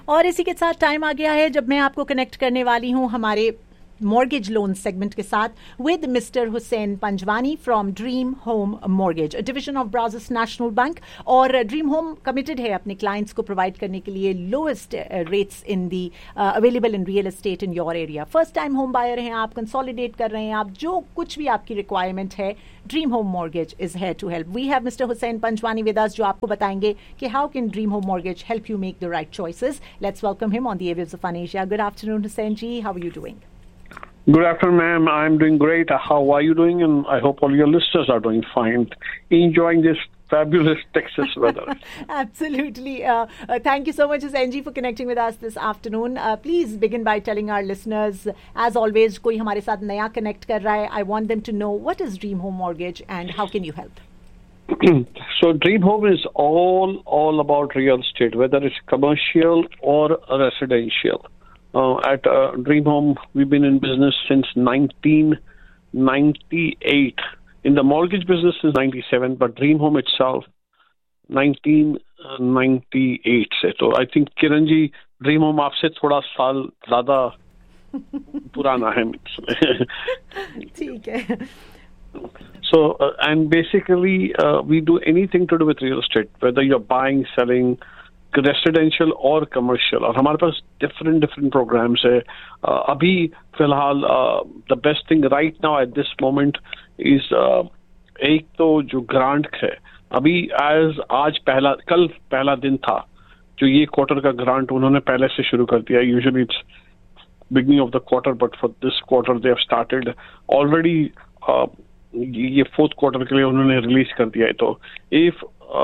और इसी के साथ टाइम आ गया है जब मैं आपको कनेक्ट करने वाली हूँ हमारे मॉर्गेज लोन सेगमेंट के साथ with mister Hussain Panjwani from dream home mortgage, division of ब्राज़िस national bank. और ड्रीम होम कमिटेड है अपने क्लाइंट्स को प्रोवाइड करने के लिए lowest rates in the available in real estate in your area. First time home buyer हैं आप, कंसोलिडेट कर रहे हैं आप, जो कुछ भी आपकी रिक्वायरमेंट है, dream home mortgage is here to help. We have mister Hussain Panjwani with us जो आपको बताएंगे कि how can dream home mortgage help you make the right choices. Let's welcome him on the airwaves of अनेशिया। Good afternoon Hussain ji, how are you doing? Good afternoon, ma'am. I'm doing great. How are you doing? And I hope all your listeners are doing fine, enjoying this fabulous Texas weather. Absolutely. Thank you so much, Hussain ji, for connecting with us this afternoon. Please begin by telling our listeners, as always, कोई हमारे साथ नया connect कर रहा है. I want them to know what is Dream Home Mortgage and how can you help? So Dream Home is all about real estate, whether it's commercial or residential. At Dream Home, we've been in business since 1998. In the mortgage business since 97, but Dream Home itself, 1998 से. तो I think Kiran ji, Dream Home आपसे थोड़ा साल ज़्यादा पुराना है. ठीक है. So, and basically, we do anything to do with real estate, whether you're buying, selling, residential और कमर्शियल. और हमारे पास डिफरेंट प्रोग्राम्स है. अभी फिलहाल the best thing right now at this moment is एक तो जो ग्रांट है अभी आज कल पहला दिन था जो ये क्वार्टर का ग्रांट उन्होंने पहले से शुरू कर दिया. Usually it's beginning of the quarter, but for this quarter they have started already. ये फोर्थ क्वार्टर के लिए उन्होंने रिलीज कर दिया है. तो if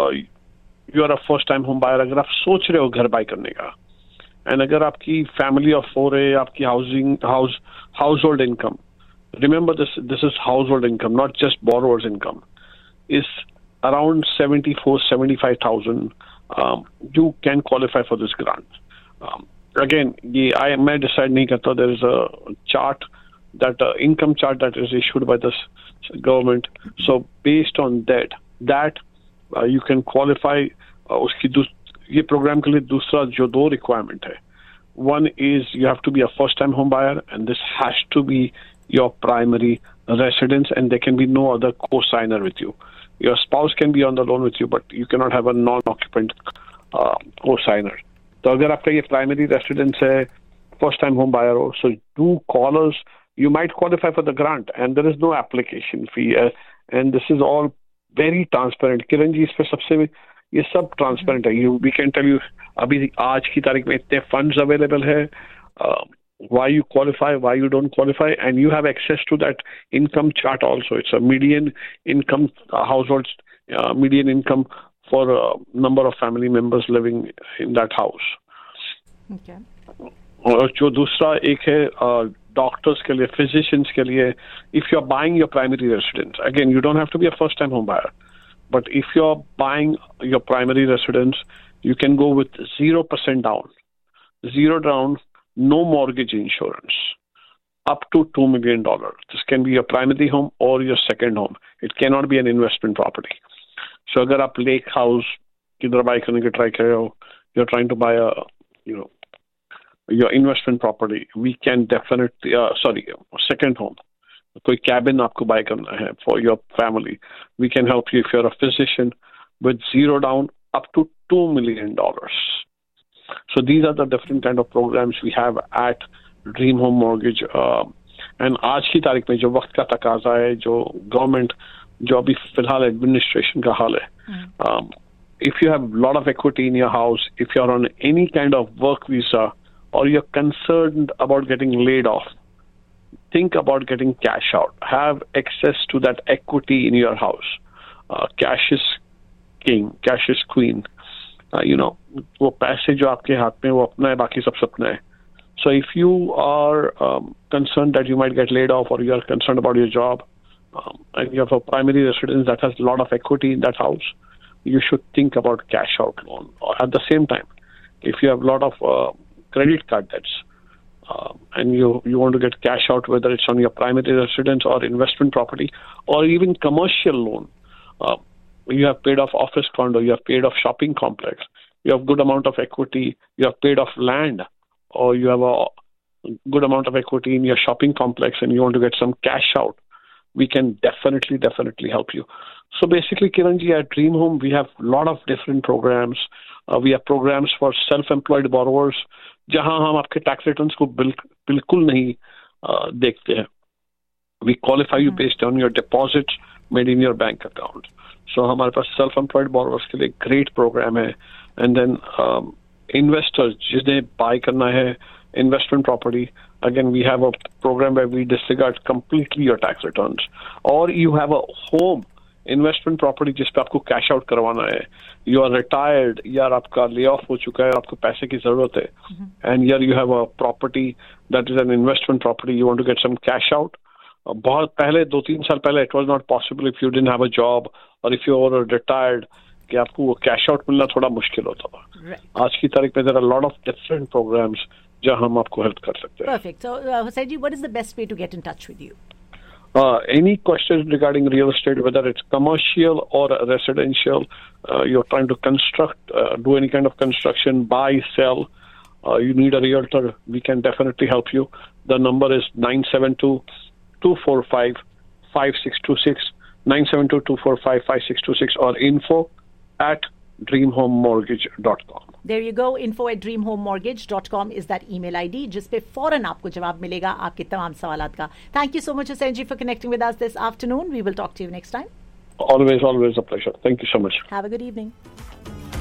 you are a first time home buyer, अगर आप सोच रहे हो घर बाय करने का, एंड अगर आपकी फैमिली ऑफ 4 है, आपकी house hold income, remember this is house hold income, not just borrowers income, is around 74,000-75,000, you can qualify for this grant. Again, मैं decide नहीं करता. There is a chart, that income chart that is issued by the government. So based on that you can qualify. उसकी ये programme के लिए दूसरा जो 2 requirement है. One is you have to be a first time home buyer, and this has to be your primary residence, and there can be no other co-signer with you. Your spouse can be on the loan with you, but you cannot have a non-occupant co-signer. So अगर आपका ये primary residence है, first time home buyer हो, so do call us. You might qualify for the grant, and there is no application fee, and this is all very transparent. Kiran ji, इस पे सबसे ये सब ट्रांसपेरेंट है. We can tell you अभी आज की तारीख में इतने फंड्स अवेलेबल है, why you qualify, why you don't qualify, and you have access to that income chart also. It's a median income, households, median income for a number of family members living in that house. Okay. और जो दूसरा एक है doctors के लिए, physicians के लिए, if you're buying your primary residence, again you don't have to be a first time home buyer, but if you're buying your primary residence, you can go with 0% down, no mortgage insurance, up to $2 million. This can be your primary home or your second home. It cannot be an investment property. So अगर आप lake house किधर bye करने के try कर रहे हो, you're trying to buy your investment property, we can definitely second home, कोई cabin आपको buy करना है for your family, we can help you if you're a physician with 0 down up to $2 million. So these are the different kind of programs we have at Dream Home Mortgage. And आज की तारीख में जो वक्त का तकाजा है, जो गवर्नमेंट जो अभी फिलहाल एडमिनिस्ट्रेशन का हाल है, if you have a lot of equity in your house, if you're on any kind of work visa, or you're concerned about getting laid off, think about getting cash out. Have access to that equity in your house. Cash is king, cash is queen. वो पैसे जो आपके हाथ में वो अपना है, बाकी सब सपना है. So if you are concerned that you might get laid off, or you are concerned about your job, and you have a primary residence that has a lot of equity in that house, you should think about cash out loan. At the same time, if you have a lot of credit card debts, and you want to get cash out, whether it's on your primary residence or investment property, or even commercial loan, you have paid off office condo, you have paid off shopping complex, you have good amount of equity, you have paid off land, or you have a good amount of equity in your shopping complex and you want to get some cash out, we can definitely help you. So basically, Kiranji, at Dream Home, we have a lot of different programs. We have programs for self-employed borrowers, जहां हम आपके tax returns को बिल्कुल नहीं देखते हैं. We qualify you based on your deposits made in your bank account. So हमारे पास self-employed borrowers के लिए great program है. And then investors जिन्हें buy करना है investment property, again we have a program where we disregard completely your tax returns. Or you have a home investment property जिस पे आपको cash out करवाना है, you are retired, यार आपका lay off हो चुका है, आपको पैसे की जरूरत है, and here you have a property that is an investment property, you want to get some cash out. बहुत पहले 2-3 साल पहले it was not possible if you didn't have a job or if you were retired कि आपको वो cash out मिलना थोड़ा मुश्किल होता था. आज की तारीख में there are a lot of different programs जहाँ हम आपको help कर सकते हैं. Perfect. So Hussain ji, what is the best way to get in touch with you? Any questions regarding real estate, whether it's commercial or residential, you're trying to construct, do any kind of construction, buy, sell, you need a realtor, we can definitely help you. The number is 972-245-5626, 972-245-5626 or info@dreamhomemortgage.com. There you go. info@dreamhomemortgage.com is that email ID जिस पे फौरन आपको जवाब मिलेगा आपके तमाम सवालात का. Thank you so much, Hussain ji, for connecting with us this afternoon. We will talk to you next time. Always a pleasure. Thank you so much. Have a good evening.